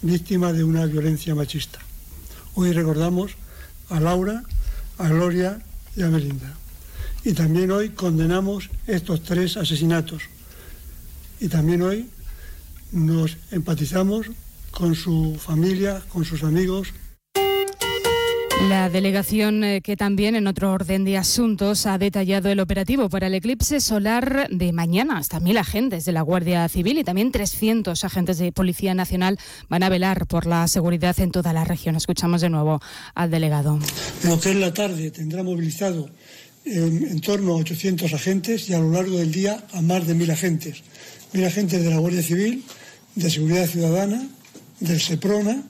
víctimas de una violencia machista. Hoy recordamos a Laura, a Gloria y a Melinda. Y también hoy condenamos estos 3 asesinatos. Y también hoy nos empatizamos con su familia, con sus amigos. La delegación que también, en otro orden de asuntos, ha detallado el operativo para el eclipse solar de mañana. Hasta 1.000 agentes de la Guardia Civil y también 300 agentes de Policía Nacional van a velar por la seguridad en toda la región. Escuchamos de nuevo al delegado. Lo que es la tarde tendrá movilizado en torno a 800 agentes y a lo largo del día a más de 1.000 agentes. 1.000 agentes de la Guardia Civil, de Seguridad Ciudadana, del SEPRONA,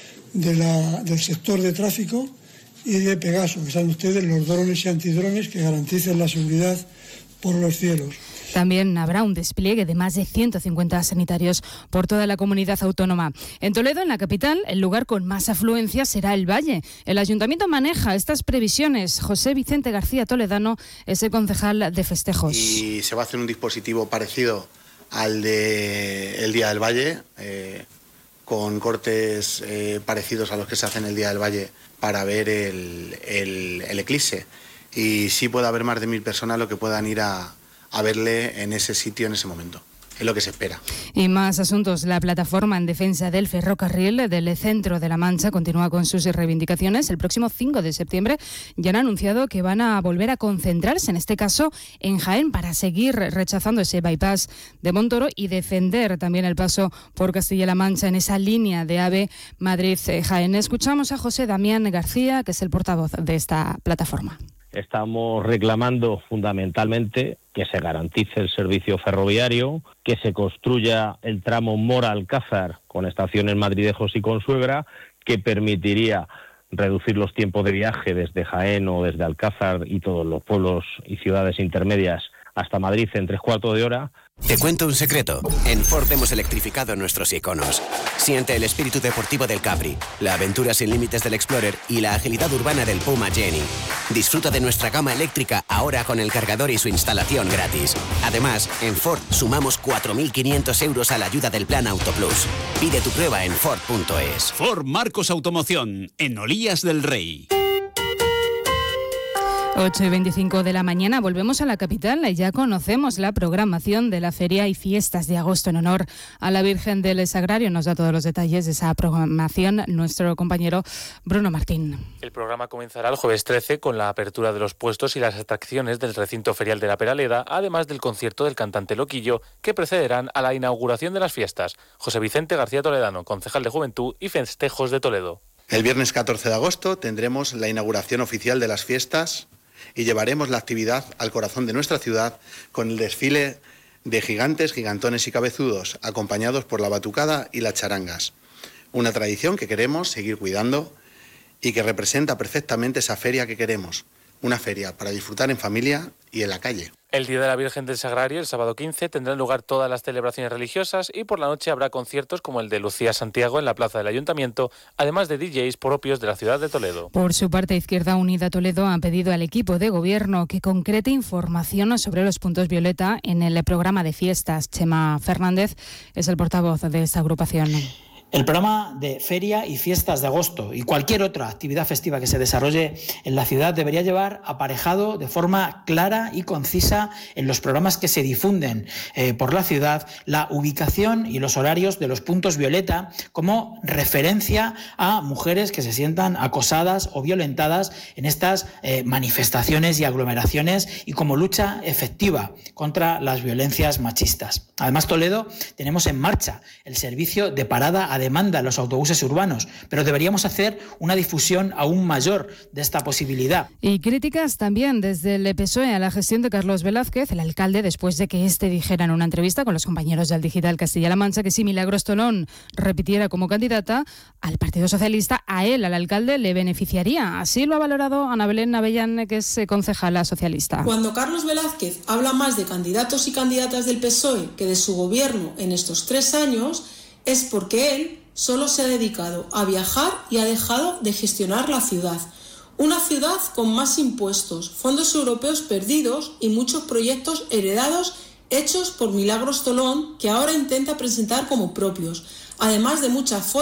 del sector de tráfico y de Pegaso, que saben ustedes, los drones y antidrones que garanticen la seguridad por los cielos. También habrá un despliegue de más de 150 sanitarios por toda la comunidad autónoma. En Toledo, en la capital, el lugar con más afluencia será el Valle. El ayuntamiento maneja estas previsiones. José Vicente García Toledano es el concejal de festejos. Y se va a hacer un dispositivo parecido al del Día del Valle, con cortes parecidos a los que se hacen el Día del Valle para ver el eclipse. Y sí puede haber más de 1.000 personas lo que puedan ir a verle en ese sitio en ese momento. Es lo que se espera. Y más asuntos. La plataforma en defensa del ferrocarril del centro de La Mancha continúa con sus reivindicaciones. El próximo 5 de septiembre ya han anunciado que van a volver a concentrarse, en este caso en Jaén, para seguir rechazando ese bypass de Montoro y defender también el paso por Castilla-La Mancha en esa línea de AVE Madrid-Jaén. Escuchamos a José Damián García, que es el portavoz de esta plataforma. Estamos reclamando fundamentalmente que se garantice el servicio ferroviario, que se construya el tramo Mora-Alcázar con estaciones Madridejos y Consuegra, que permitiría reducir los tiempos de viaje desde Jaén o desde Alcázar y todos los pueblos y ciudades intermedias hasta Madrid en 3/4 de hora. Te cuento un secreto. En Ford hemos electrificado nuestros iconos. Siente el espíritu deportivo del Capri, la aventura sin límites del Explorer y la agilidad urbana del Puma Jenny. Disfruta de nuestra gama eléctrica ahora con el cargador y su instalación gratis. Además, en Ford sumamos 4.500 euros a la ayuda del Plan Auto Plus. Pide tu prueba en Ford.es. Ford Marcos Automoción, en Olías del Rey. 8:25 de la mañana, volvemos a la capital y ya conocemos la programación de la Feria y Fiestas de Agosto en honor a la Virgen del Sagrario. Nos da todos los detalles de esa programación nuestro compañero Bruno Martín. El programa comenzará el jueves 13 con la apertura de los puestos y las atracciones del recinto ferial de la Peraleda, además del concierto del cantante Loquillo, que precederán a la inauguración de las fiestas. José Vicente García Toledano, concejal de Juventud y Festejos de Toledo. El viernes 14 de agosto tendremos la inauguración oficial de las fiestas y llevaremos la actividad al corazón de nuestra ciudad con el desfile de gigantes, gigantones y cabezudos, acompañados por la batucada y las charangas. Una tradición que queremos seguir cuidando y que representa perfectamente esa feria que queremos. Una feria para disfrutar en familia y en la calle. El Día de la Virgen del Sagrario, el sábado 15, tendrán lugar todas las celebraciones religiosas y por la noche habrá conciertos como el de Lucía Santiago en la plaza del Ayuntamiento, además de DJs propios de la ciudad de Toledo. Por su parte, Izquierda Unida Toledo ha pedido al equipo de gobierno que concrete información sobre los puntos violeta en el programa de fiestas. Chema Fernández es el portavoz de esta agrupación. El programa de Feria y Fiestas de Agosto y cualquier otra actividad festiva que se desarrolle en la ciudad debería llevar aparejado de forma clara y concisa en los programas que se difunden por la ciudad la ubicación y los horarios de los puntos violeta como referencia a mujeres que se sientan acosadas o violentadas en estas manifestaciones y aglomeraciones y como lucha efectiva contra las violencias machistas. Además, Toledo tenemos en marcha el servicio de parada a demanda en los autobuses urbanos, pero deberíamos hacer una difusión aún mayor de esta posibilidad. Y críticas también desde el PSOE a la gestión de Carlos Velázquez, el alcalde, después de que este dijera en una entrevista con los compañeros del Digital Castilla-La Mancha que si Milagros Tolón repitiera como candidata al Partido Socialista, a él, al alcalde, le beneficiaría. Así lo ha valorado Ana Belén Avellán, que es concejala socialista. Cuando Carlos Velázquez habla más de candidatos y candidatas del PSOE que de su gobierno en estos 3 años, es porque él solo se ha dedicado a viajar y ha dejado de gestionar la ciudad. Una ciudad con más impuestos, fondos europeos perdidos y muchos proyectos heredados hechos por Milagros Tolón que ahora intenta presentar como propios, además de muchas